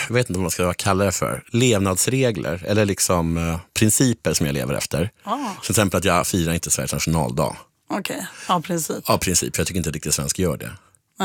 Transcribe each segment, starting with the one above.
jag vet inte vad man ska kalla det för, levnadsregler eller liksom principer som jag lever efter. Till exempel att jag firar inte Sveriges nationaldag. Okej, av princip. Av princip, för jag tycker inte riktigt svensk gör det.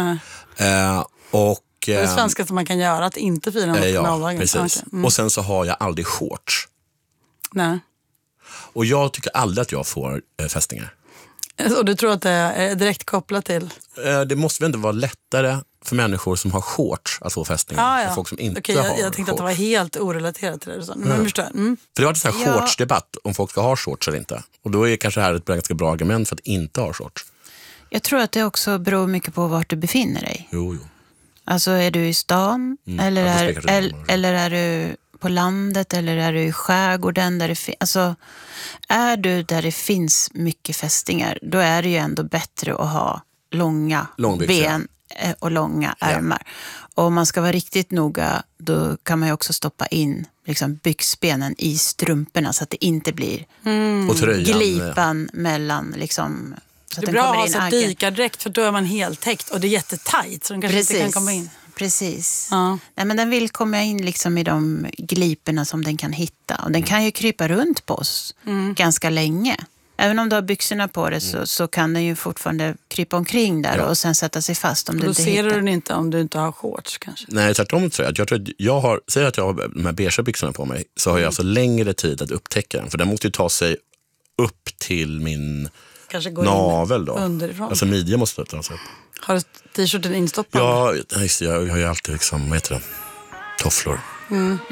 Och det är det svenskaste man kan göra, att inte fira nationaldagen. Ja, precis. Och sen så har jag aldrig shorts. Nej. Och jag tycker aldrig att jag får fästingar. Och du tror att det är direkt kopplat till? Det måste väl inte vara lättare för människor som har shorts att få fästingar än folk som inte har jag tänkte shorts. att det var helt orelaterat till det. Men förstår. För det har varit en sån här shortsdebatt om folk ska ha shorts eller inte. Och då är kanske det här ett ganska bra argument för att inte ha shorts. Jag tror att det också beror mycket på vart du befinner dig. Jo. Alltså är du i stan eller är du på landet eller är du i skärgården där det alltså är du där det finns mycket fästingar, då är det ju ändå bättre att ha långa ben och långa ärmar. Och om man ska vara riktigt noga, då kan man ju också stoppa in liksom byxbenen i strumporna så att det inte blir glipan mellan liksom. Så det är bra att ha så dykardräkt, för då är man helt täckt och det är jättetajt så de kanske inte kan komma in. Precis. Ja. Nej, men den vill komma in liksom i de gliporna som den kan hitta. Och den kan ju krypa runt på oss ganska länge. Även om du har byxorna på det så kan den ju fortfarande krypa omkring där och sen sätta sig fast om du inte hittar. Då ser du den inte om du inte har shorts kanske. Nej, tvärtom tror jag. Jag har, säger att jag har de här beige byxorna på mig, så har jag alltså längre tid att upptäcka den. För den måste ju ta sig upp till min navel då. Underifrån. Alltså midjan måste ta sig upp. Har du t-shirten instoppad? Ja, jag har ju alltid liksom, vad heter det? Tofflor.